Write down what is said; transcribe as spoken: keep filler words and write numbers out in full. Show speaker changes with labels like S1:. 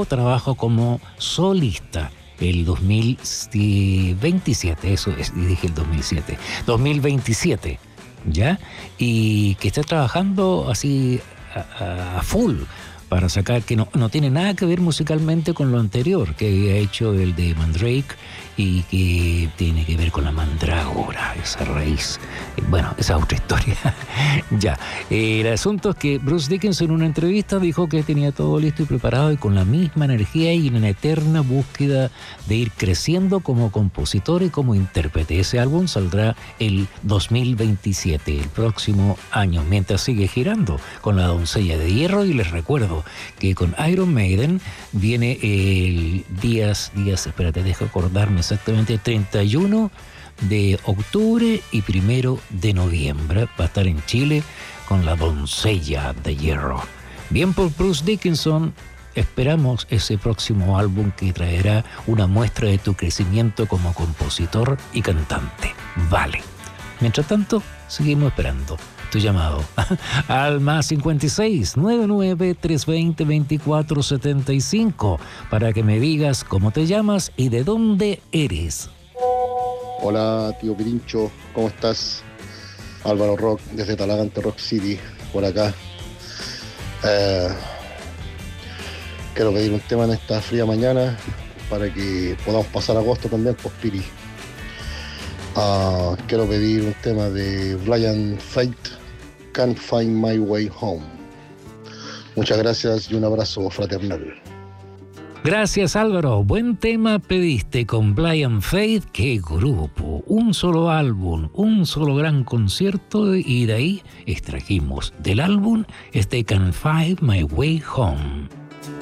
S1: nuevo trabajo como solista. El dos mil veintisiete, eso es, y dije el dos mil siete, dos mil veintisiete, ¿ya? Y que está trabajando así a, a full para sacar, que no, no tiene nada que ver musicalmente con lo anterior, que había hecho el de Mandrake y que tiene que ver con la mandrágora, esa raíz. Bueno, esa es otra historia. Ya, eh, el asunto es que Bruce Dickinson en una entrevista dijo que tenía todo listo y preparado y con la misma energía y en eterna búsqueda de ir creciendo como compositor y como intérprete. Ese álbum saldrá el dos mil veintisiete, el próximo año, mientras sigue girando con la Doncella de Hierro. Y les recuerdo que con Iron Maiden viene el días, días, espérate, dejo acordarme exactamente, treinta y uno de octubre y primero de noviembre. Va a estar en Chile con la Doncella de Hierro. Bien por Bruce Dickinson, esperamos ese próximo álbum que traerá una muestra de tu crecimiento como compositor y cantante. Vale. Mientras tanto, seguimos esperando tu llamado al más cincuenta y seis, noventa y nueve, trescientos veinte, veinticuatro setenta y cinco para que me digas cómo te llamas y de dónde eres.
S2: Hola, tío Pirincho, ¿cómo estás? Álvaro Rock, desde Talagante Rock City, por acá. Eh, quiero pedir un tema en esta fría mañana para que podamos pasar agosto también, pues Piri. Uh, quiero pedir un tema de Blind Faith, Can't Find My Way Home. Muchas gracias y un abrazo fraternal.
S1: Gracias, Álvaro. Buen tema pediste con Blind Faith. Qué grupo, un solo álbum, un solo gran concierto, y de ahí extrajimos del álbum este Can't Find My Way Home.